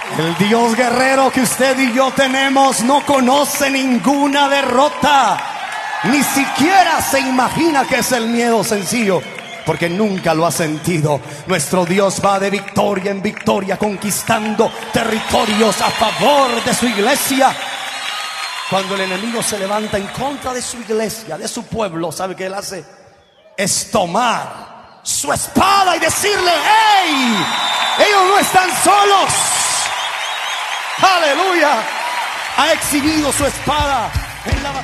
El Dios guerrero que usted y yo tenemos no conoce ninguna derrota. Ni siquiera se imagina que es el miedo sencillo, porque nunca lo ha sentido. Nuestro Dios va de victoria en victoria, conquistando territorios a favor de su iglesia. Cuando el enemigo se levanta en contra de su iglesia, de su pueblo, ¿sabe qué él hace? Es tomar su espada y decirle: ¡hey! Ellos no están solos. ¡Aleluya! Ha exhibido su espada en la batalla.